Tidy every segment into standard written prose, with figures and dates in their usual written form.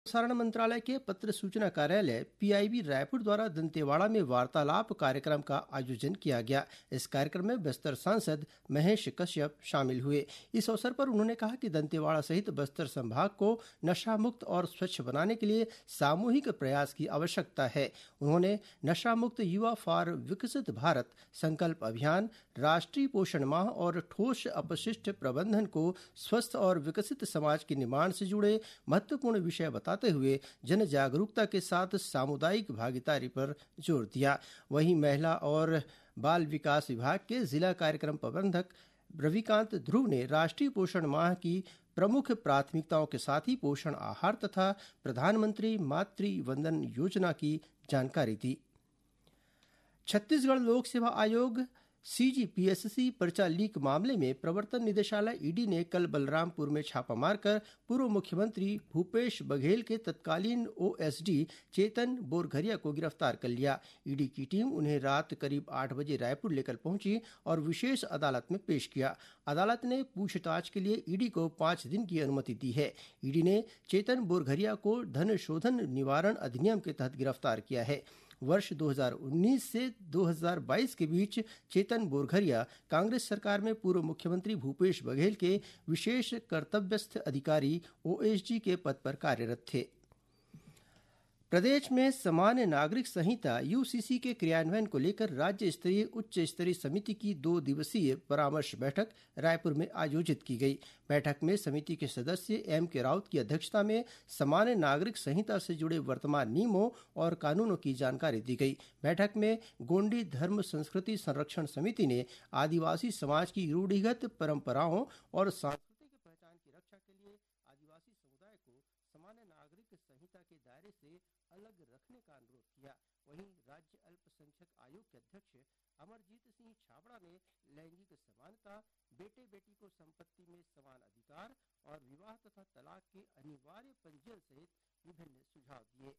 प्रसारण मंत्रालय के पत्र सूचना कार्यालय पीआईबी रायपुर द्वारा दंतेवाड़ा में वार्तालाप कार्यक्रम का आयोजन किया गया। इस कार्यक्रम में बस्तर सांसद महेश कश्यप शामिल हुए। इस अवसर पर उन्होंने कहा कि दंतेवाड़ा सहित बस्तर संभाग को नशा मुक्त और स्वच्छ बनाने के लिए सामूहिक प्रयास की आवश्यकता है। उन्होंने नशा मुक्त युवा फॉर विकसित भारत संकल्प अभियान, राष्ट्रीय पोषण माह और ठोस अपशिष्ट प्रबंधन को स्वस्थ और विकसित समाज के निर्माण से जुड़े महत्वपूर्ण विषय बताते हुए जन जागरूकता के साथ सामुदायिक भागीदारी पर जोर दिया। वहीं महिला और बाल विकास विभाग के जिला कार्यक्रम प्रबंधक रविकांत ध्रुव ने राष्ट्रीय पोषण माह की प्रमुख प्राथमिकताओं के साथ ही पोषण आहार तथा प्रधानमंत्री मातृ वंदन योजना की जानकारी दी। छत्तीसगढ़ लोक सेवा आयोग सीजीपीएससी पर्चा लीक मामले में प्रवर्तन निदेशालय ईडी ने कल बलरामपुर में छापा मारकर पूर्व मुख्यमंत्री भूपेश बघेल के तत्कालीन ओएसडी चेतन बोरघरिया को गिरफ्तार कर लिया। ईडी की टीम उन्हें रात करीब 8 बजे रायपुर लेकर पहुंची और विशेष अदालत में पेश किया। अदालत ने पूछताछ के लिए ईडी को 5 दिन की अनुमति दी है। ईडी ने चेतन बोरघरिया को धन शोधन निवारण अधिनियम के तहत गिरफ्तार किया है। वर्ष 2019 से 2022 के बीच चेतन बोरघरिया कांग्रेस सरकार में पूर्व मुख्यमंत्री भूपेश बघेल के विशेष कर्तव्यस्थ अधिकारी ओएसडी के पद पर कार्यरत थे। प्रदेश में सामान्य नागरिक संहिता यूसीसी के क्रियान्वयन को लेकर राज्य स्तरीय उच्च स्तरीय समिति की 2 दिवसीय परामर्श बैठक रायपुर में आयोजित की गई। बैठक में समिति के सदस्य एम के राउत की अध्यक्षता में सामान्य नागरिक संहिता से जुड़े वर्तमान नियमों और कानूनों की जानकारी दी गई। बैठक में गोंडी धर्म संस्कृति संरक्षण समिति ने आदिवासी समाज की रूढ़िगत परंपराओं और सांस्कृतिक पहचान की रक्षा के लिए आदिवासी समुदाय को सामान्य नागरिक संहिता के दायरे से अलग रखने का अनुरोध किया। वहीं राज्य अल्पसंख्यक आयोग के अध्यक्ष अमरजीत सिंह छाबड़ा ने लैंगिक समानता, बेटे बेटी को संपत्ति में समान अधिकार और विवाह तथा तलाक के अनिवार्य पंजीयन सहित विभिन्न सुझाव दिए।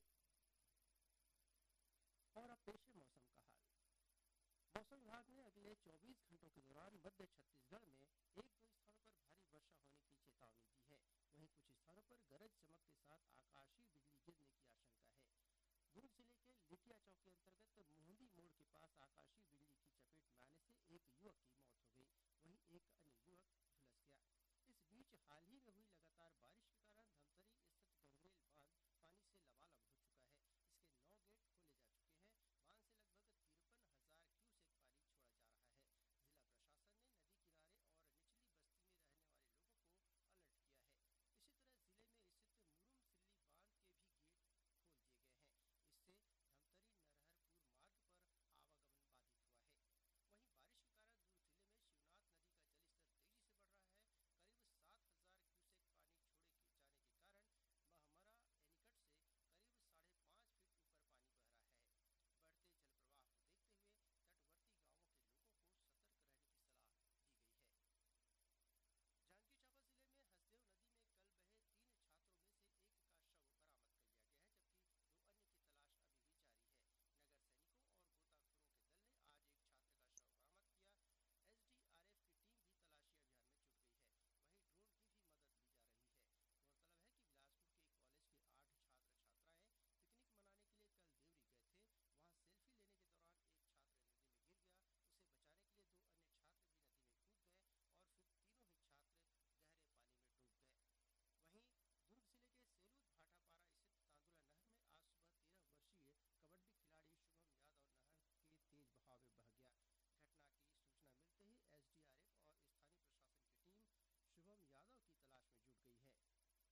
और अब पेश है मौसम का हाल। मौसम विभाग ने अगले 24 घंटों के दौरान मध्य छत्तीसगढ़ में 1-2 स्थानों पर भारी वर्षा होने की चेतावनी दी है। वहीं कुछ स्थानों पर गरज चमक के साथ आकाशीय बिजली गिरने की आशंका है। दुर्ग जिले के लिटिया चौक के अंतर्गत मोहंदी मोड़ के पास आकाशीय बिजली की चपेट में आने से एक युवक की मौत हो गई। वहीं एक अन्य युवक झुलस गया। इस बीच हाल ही में हुई लगातार बारिश के कारण धमतरी स्थित गंगरेल बांध पानी से लबालब हो चुका है। इसके 9 गेट खोले जा चुके हैं। बांध से लगभग 53,000 क्यूसेक पानी छोड़ा जा रहा है। जिला प्रशासन ने नदी किनारे और निचली बस्ती में रहने वाले लोगों को अलर्ट किया है। इसी तरह जिले में स्थित मुरुम सिल्ली बांध के भी गेट खोल दिए गए हैं। इससे धमतरी नरहरपुर मार्ग पर आवागमन बाधित हुआ है। वहीं बारिश के कारण दुर्ग जिले में शिवनाथ नदी का जलस्तर तेजी से बढ़ रहा है। करीब 7,000 क्यूसेक पानी छोड़े जाने के कारण महमरा एनीकट से करीब 5.5 फीट ऊपर पानी बह रहा है। बढ़ते जल प्रवाह को देखते हुए तटवर्ती गांवों के लोगों को सतर्क रहने की सलाह दी गई है। जांजगीर चांपा जिले में हसदेव नदी में कल बहे 3 छात्रों में से एक का शव बरामद कर लिया गया है, जबकि 2 अन्य की तलाश अभी भी जारी है। नगर सैनिकों और गोताखोरों के दल ने आज एक छात्र का शव बरामद किया। एसडीआरएफ की टीम भी तलाशी अभियान में जुट गई है। वहीं ड्रोन की भी मदद ली जा रही है। गौरतलब है कि बिलासपुर के एक कॉलेज के 8 छात्र छात्राएं पिकनिक मनाने के लिए कल देवरी गए थे। वहां सेल्फी लेने के दौरान एक छात्र नदी में गिर गया। उसे बचाने के लिए 2 अन्य छात्र भी नदी में कूद गए और फिर तीनों ही छात्र गहरे पानी में डूब गए। वहीं दुर्ग जिले के सेलूद भाटापारा स्थित तांदुला नहर में आज सुबह 13 वर्षीय कबड्डी खिलाड़ी शुभम यादव नहर के तेज बहाव में बह गया। घटना की सूचना मिलते ही एसडीआरएफ और स्थानीय प्रशासन की टीम शुभम यादव की तलाश में जुट गई है।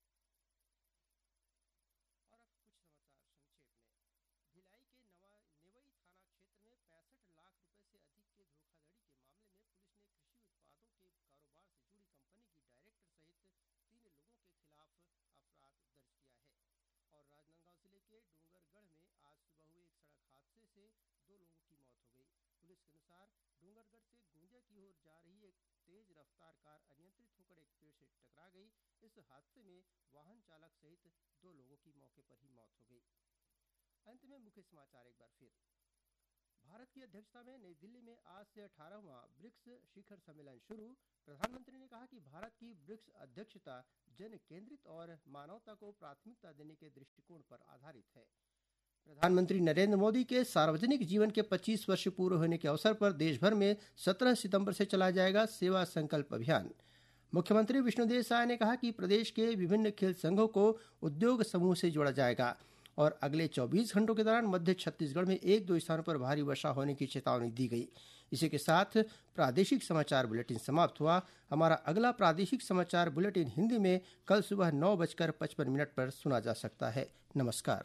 और अब कुछ समाचार संक्षेप में। भिलाई के नेवई थाना क्षेत्र में 65 लाख रुपए से अधिक के धोखाधड़ी के मामले में पुलिस ने कृषि उत्पादों के कारोबार से जुड़ी कंपनी की डायरेक्टर सहित 3 लोगों के खिलाफ अपराध दर्ज किया है। और राजनांदगांव जिले के डोंगरगढ़ में आज सुबह हुए एक सड़क हादसे से 2 लोगों की मौत हो गई। पुलिस के अनुसार डोंगरगढ़ से गोंदिया की ओर जा रही एक तेज रफ्तार कार अनियंत्रित होकर एक पेड़ से टकरा गई। इस हादसे में वाहन चालक सहित 2 लोगों की मौके पर ही मौत हो गई। अंत में मुख्य समाचार एक बार फिर। भारत की अध्यक्षता में नई दिल्ली में आज से 18वां ब्रिक्स शिखर सम्मेलन शुरू। प्रधानमंत्री ने कहा कि भारत की ब्रिक्स अध्यक्षता जन केंद्रित और मानवता को प्राथमिकता देने के दृष्टिकोण पर आधारित है। प्रधानमंत्री नरेंद्र मोदी के सार्वजनिक जीवन के 25 वर्ष पूरे होने के अवसर पर देश भर में 17 सितंबर से चलाया जाएगा सेवा संकल्प अभियान। मुख्यमंत्री विष्णुदेव साय ने कहा कि प्रदेश के विभिन्न खेल संघों को उद्योग समूह से जोड़ा जाएगा और अगले 24 घंटों के दौरान मध्य छत्तीसगढ़ में 1-2 स्थानों पर भारी वर्षा होने की चेतावनी दी गई। इसी के साथ प्रादेशिक समाचार बुलेटिन समाप्त हुआ। हमारा अगला प्रादेशिक समाचार बुलेटिन हिंदी में कल सुबह 9:55 पर सुना जा सकता है। नमस्कार।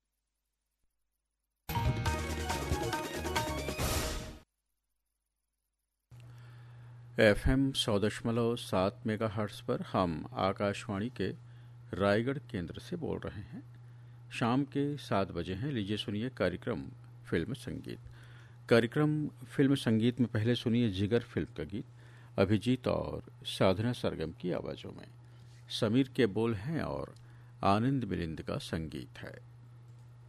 FM 100.7 मेगाहर्ट्ज पर हम आकाशवाणी के रायगढ़ केंद्र से बोल रहे हैं। शाम के 7 बजे हैं। लीजिए सुनिए कार्यक्रम फिल्म संगीत। कार्यक्रम फिल्म संगीत में पहले सुनिए जिगर फिल्म का गीत अभिजीत और साधना सरगम की आवाज़ों में। समीर के बोल हैं और आनंद मिलिंद का संगीत है।